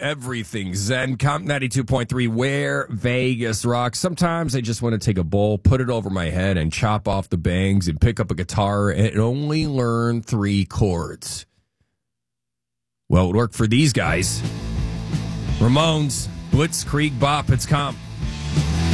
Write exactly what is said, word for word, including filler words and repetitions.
everything Zen. Comp ninety-two point three, where Vegas rocks. Sometimes I just want to take a bowl, put it over my head, and chop off the bangs and pick up a guitar and only learn three chords. Well, it worked for these guys. Ramones, Blitzkrieg Bop, it's Comp.